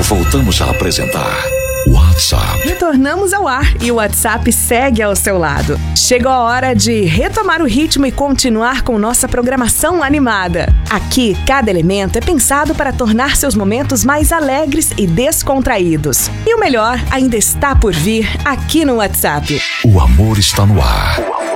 Voltamos a apresentar WhatsApp. Retornamos ao ar e o WhatsApp segue ao seu lado. Chegou a hora de retomar o ritmo e continuar com nossa programação animada. Aqui, cada elemento é pensado para tornar seus momentos mais alegres e descontraídos. E o melhor ainda está por vir aqui no WhatsApp. O amor está no ar.